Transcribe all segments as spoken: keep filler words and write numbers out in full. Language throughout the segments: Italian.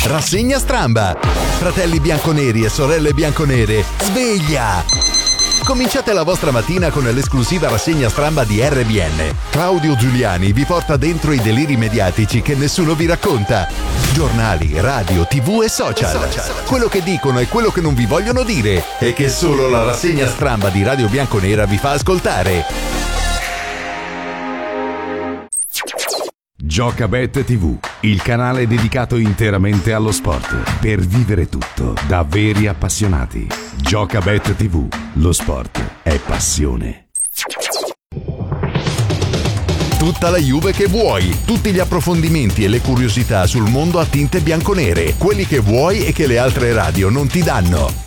Rassegna Stramba. Fratelli bianconeri e sorelle bianconere, sveglia! Cominciate la vostra mattina con l'esclusiva rassegna Stramba di R B N. Claudio Giuliani vi porta dentro i deliri mediatici che nessuno vi racconta. Giornali, radio, tv e social. Quello che dicono e quello che non vi vogliono dire e che solo la rassegna Stramba di Radio Bianconera vi fa ascoltare. Giocabet tivù, il canale dedicato interamente allo sport, per vivere tutto da veri appassionati. Giocabet tivù, lo sport è passione. Tutta la Juve che vuoi, tutti gli approfondimenti e le curiosità sul mondo a tinte bianconere, quelli che vuoi e che le altre radio non ti danno.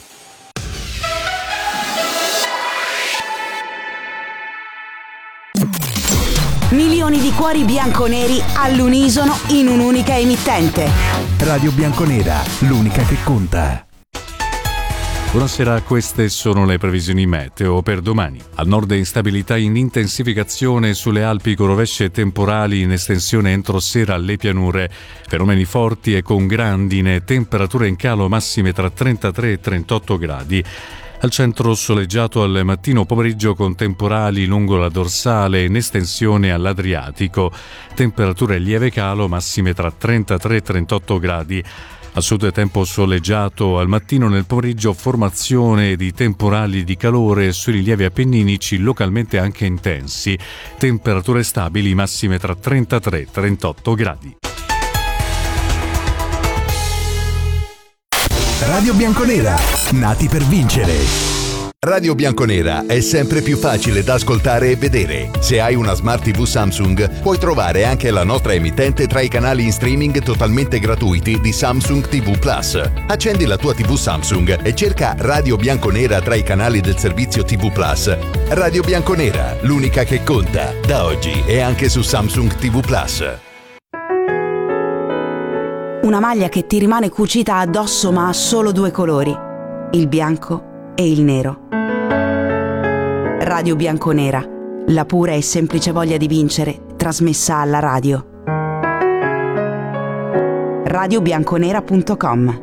Milioni di cuori bianconeri all'unisono in un'unica emittente. Radio Bianconera, l'unica che conta. Buonasera, queste sono le previsioni meteo per domani. Al nord instabilità in intensificazione sulle Alpi con rovesce temporali in estensione entro sera alle pianure. Fenomeni forti e con grandine, temperature in calo massime tra trentatré e trentotto gradi. Al centro soleggiato al mattino pomeriggio con temporali lungo la dorsale in estensione all'Adriatico. Temperature lieve calo massime tra trentatré e trentotto gradi. Al sud tempo soleggiato al mattino, nel pomeriggio formazione di temporali di calore sui rilievi appenninici localmente anche intensi. Temperature stabili massime tra trentatré e trentotto gradi. Radio Bianconera, nati per vincere. Radio Bianconera è sempre più facile da ascoltare e vedere. Se hai una Smart tivù Samsung, puoi trovare anche la nostra emittente tra i canali in streaming totalmente gratuiti di Samsung tivù Plus. Accendi la tua tivù Samsung e cerca Radio Bianconera tra i canali del servizio tivù Plus. Radio Bianconera, l'unica che conta, da oggi è anche su Samsung tivù Plus. Una maglia che ti rimane cucita addosso ma ha solo due colori, il bianco e il nero. Radio Bianconera, la pura e semplice voglia di vincere, trasmessa alla radio. radio bianconera punto com.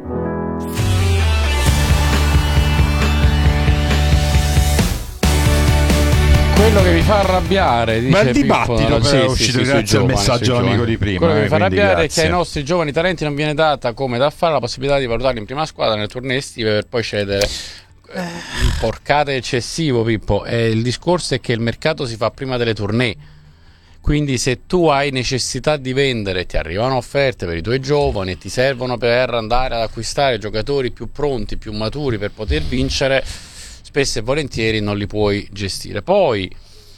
Quello che vi fa arrabbiare, dice ma il Pippo, dibattito sì, è sì, uscito sì, grazie al giovani, messaggio all'amico di prima. Quello che eh, vi fa arrabbiare grazie. è che ai nostri giovani talenti non viene data, come da fare, la possibilità di valutarli in prima squadra nelle tournée estive per poi cedere. Eh, porcate eccessivo, Pippo. Eh, il discorso è che il mercato si fa prima delle tournée. Quindi se tu hai necessità di vendere, ti arrivano offerte per i tuoi giovani e ti servono per andare ad acquistare giocatori più pronti, più maturi per poter vincere, spesso e volentieri non li puoi gestire. Poi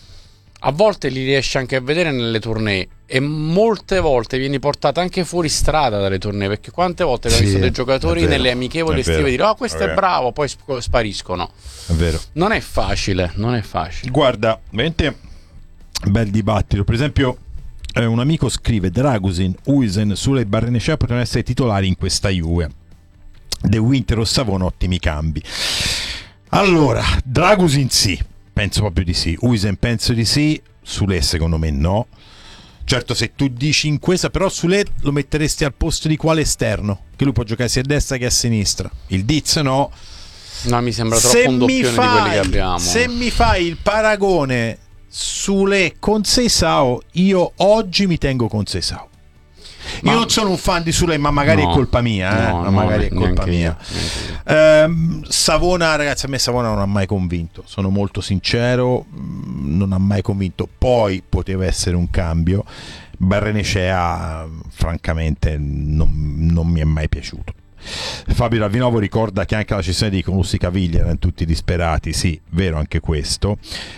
a volte li riesci anche a vedere nelle tournée e molte volte vieni portato anche fuori strada dalle tournée, perché quante volte abbiamo Sì, visto dei giocatori vero, nelle amichevoli estive dire oh questo è, è bravo, poi sp- spariscono. È vero. Non è facile, non è facile. Guarda, veramente bel dibattito. Per esempio eh, un amico scrive: Dragusin, Huijsen, Sule e Barrenechea potranno essere titolari in questa Juve. De Winter o Savona, ottimi cambi. Allora, Dragusin sì, penso proprio di sì. Huijsen penso di sì. Sule secondo me no. Certo, se tu dici in questa, però Sule lo metteresti al posto di quale esterno? Che lui può giocare sia a destra che a sinistra. Il Diz no. No, mi sembra troppo Se un doppione fai, di quelli che abbiamo. Se mi fai il paragone Sule con Seisao, io oggi mi tengo con Seisao. Io non sono un fan di Sule, ma magari no, è colpa mia, eh? no, ma no, magari è colpa mia. Io, ehm, Savona, ragazzi, a me Savona non ha mai convinto, sono molto sincero, non ha mai convinto. Poi poteva essere un cambio. Barrenechea francamente non, non mi è mai piaciuto. Fabio Ravinovo ricorda che anche la cessione di Conosci Caviglia erano tutti disperati. Sì, vero anche questo.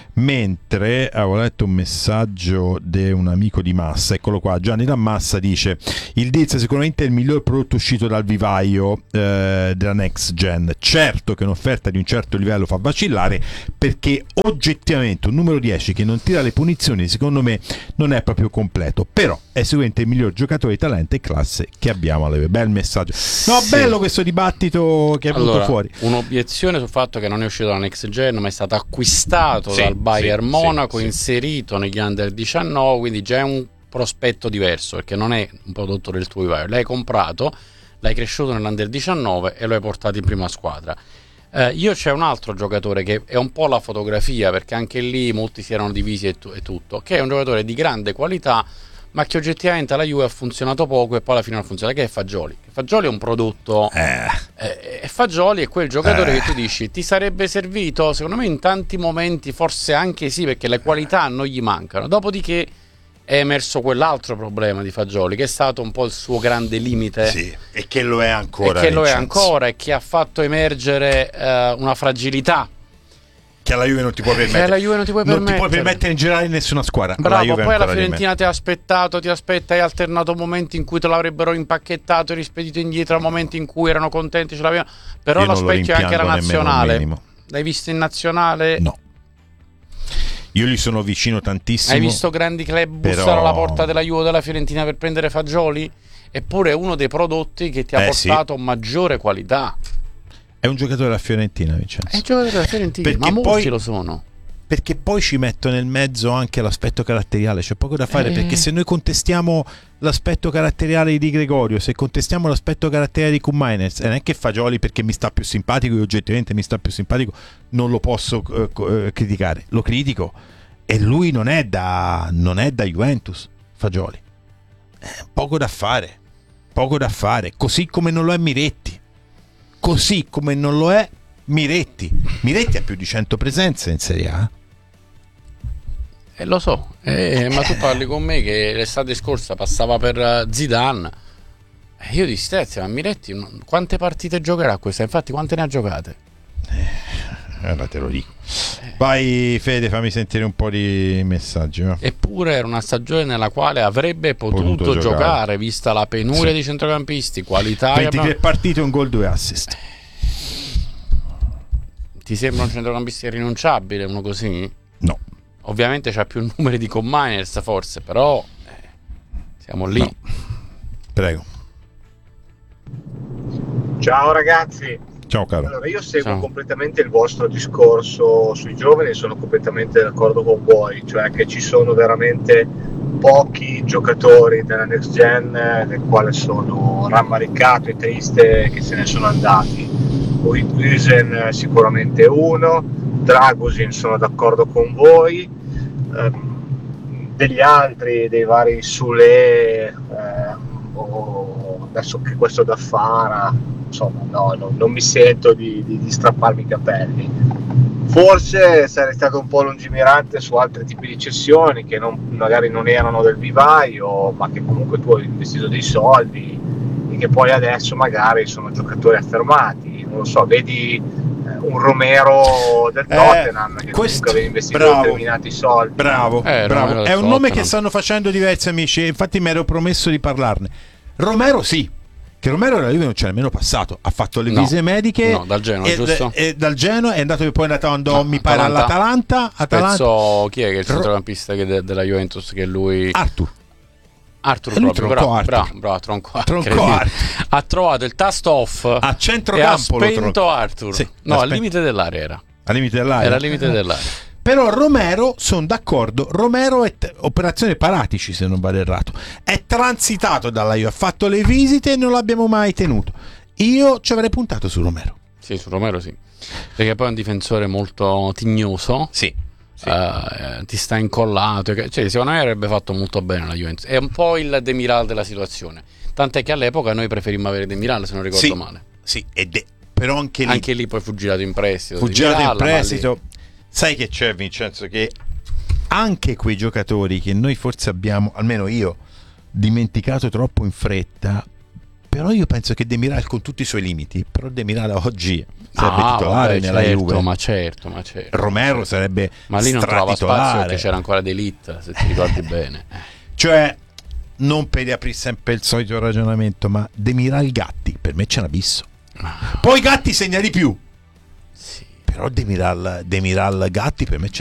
Mentre avevo letto un messaggio di un amico di Massa, eccolo qua, Gianni da Massa dice: il Diz sicuramente è il miglior prodotto uscito dal vivaio eh, della next gen. Certo che un'offerta di un certo livello fa vacillare, perché oggettivamente un numero dieci che non tira le punizioni secondo me non è proprio completo, però è sicuramente il miglior giocatore di talento e classe che abbiamo alle. Bel messaggio. No, sì. Bello questo dibattito che è venuto allora, fuori. Un'obiezione sul fatto che non è uscito dalla next gen, ma è stato acquistato sì, dal Bayern sì, Monaco, sì, inserito negli under diciannove, quindi già è un prospetto diverso, perché non è un prodotto del tuo vivaio. L'hai comprato, l'hai cresciuto nell'Under diciannove e lo hai portato in prima squadra. Eh, io c'è un altro giocatore che è un po' la fotografia, perché anche lì molti si erano divisi e, tu- e tutto, che è un giocatore di grande qualità, ma che oggettivamente alla Juve ha funzionato poco e poi alla fine non funziona, che è Fagioli. Fagioli è un prodotto Eh. eh, Fagioli è quel giocatore Eh. che tu dici ti sarebbe servito, secondo me in tanti momenti forse anche sì, perché le qualità non gli mancano. Dopodiché è emerso quell'altro problema di Fagioli, che è stato un po' il suo grande limite, Sì, e che lo è ancora. e che lo è Vincenzo. ancora, e che ha fatto emergere eh, una fragilità Che alla Juve non ti puoi che permettere. alla Juve non ti puoi non permettere. ti puoi permettere in generale in nessuna squadra. Alla Bravo, Juve poi alla ancora di Fiorentina ti ha aspettato, ti aspetta, hai alternato momenti in cui te l'avrebbero impacchettato e rispedito indietro, a momenti in cui erano contenti, ce l'avevano. Però Io lo non lo specchio è anche la rimpiango nemmeno al nazionale. minimo. L'hai visto in nazionale? meno. No. Io gli sono vicino tantissimo. Hai visto grandi club bussare però- alla porta della Juve o della Fiorentina per prendere Fagioli? Eppure è uno dei prodotti che ti ha Eh, portato maggiore qualità. È un giocatore della Fiorentina, Vincenzo. È il giocatore della Fiorentina, Perché ma molti poi- lo sono. Perché poi ci metto nel mezzo anche l'aspetto caratteriale, c'è poco da fare, Eh. perché se noi contestiamo l'aspetto caratteriale di Gregorio, se contestiamo l'aspetto caratteriale di Koumainis, e non è che Fagioli perché mi sta più simpatico, io oggettivamente mi sta più simpatico, non lo posso eh, co- eh, criticare, lo critico, e lui non è da, non è da Juventus, Fagioli. Eh, poco da fare, poco da fare, così come non lo è Miretti, così come non lo è Miretti. Miretti ha più di cento presenze in Serie A. Eh, lo so, eh, ma tu parli con me che l'estate scorsa passava per eh, Zidane. Eh, io dissi, "Terzi, ma Miretti non- quante partite giocherà questa? Infatti quante ne ha giocate?" Ora te lo dico. Vai Fede, fammi sentire un po' di messaggi. Va? Eppure era una stagione nella quale avrebbe potuto, Potuto giocare. giocare, vista la penuria Sì. di centrocampisti, qualità. che ventitré abbiamo- partite, un gol, due assist. Ti sembra un centrocampista irrinunciabile uno così? No. Ovviamente c'ha più numeri di Koumainis forse, però eh, siamo lì. No. Prego. Ciao ragazzi, Ciao caro. allora io seguo Ciao. completamente il vostro discorso sui giovani e sono completamente d'accordo con voi, cioè che ci sono veramente pochi giocatori della next gen eh, del quale sono rammaricato e triste che se ne sono andati. Huijsen eh, sicuramente uno, Dragusin sono d'accordo con voi, ehm, degli altri, dei vari Sule, eh, o adesso che questo da Fara, insomma no, no, non mi sento di, di, di strapparmi i capelli. Forse sarei stato un po' lungimirante su altri tipi di cessioni che non, magari non erano del vivaio, ma che comunque tu hai investito dei soldi e che poi adesso magari sono giocatori affermati. Non lo so, vedi eh, un Romero del Eh, Tottenham che questo- comunque aveva investito bravo. determinati soldi. Bravo, Eh, bravo. Romero È un del nome che Tottenham. stanno facendo diversi amici, e infatti mi ero promesso di parlarne. Romero sì, che Romero alla Juve non c'è nemmeno passato, ha fatto le No. visite mediche, No, dal Genoa, e, giusto? e dal Genoa è andato, poi è andato andò, No, mi pare Atalanta. all'Atalanta, Atalanta. Penso chi è che è il Ro- centrocampista che de- della Juventus che lui Arthur. Arthur E lui proprio, troncò bravo, Arthur. bravo, bravo, tronco Troncò incredibile. Arthur. Ha trovato il tasto off A e ha centrocampo lo spento troncò. Arthur. Sì, No, l'ha al spento. limite dell'area era. Al limite dell'area. Era al limite dell'area. Però Romero, sono d'accordo, Romero è t- operazione Paratici se non vado errato, è transitato dalla Juve, ha fatto le visite e non l'abbiamo mai tenuto. Io ci avrei puntato su Romero. Sì, su Romero sì. Perché poi è un difensore molto tignoso. Sì. eh, ti sta incollato. Cioè, secondo me avrebbe fatto molto bene la Juventus. È un po' il Demiral della situazione. Tant'è che all'epoca noi preferimmo avere Demiral, se non ricordo Sì. male. Sì, ed è, però anche lì Anche lì poi fu girato in prestito. fu girato in Demiral, ma lì- prestito. Sai che c'è, Vincenzo, che anche quei giocatori che noi forse abbiamo, almeno io, dimenticato troppo in fretta, però io penso che Demiral, con tutti i suoi limiti, però Demiral oggi sarebbe Ah, titolare vabbè, nella certo, Juve. ma certo, ma certo. Romero certo. sarebbe Ma lì non trovava spazio stratitolare. perché c'era ancora D'Elite, se ti ricordi bene. Cioè, non per riaprire sempre il solito ragionamento, ma Demiral Gatti, per me c'è un abisso. Poi Gatti segna di più. Sì. Però Demiral, Demiral Gatti per me c'è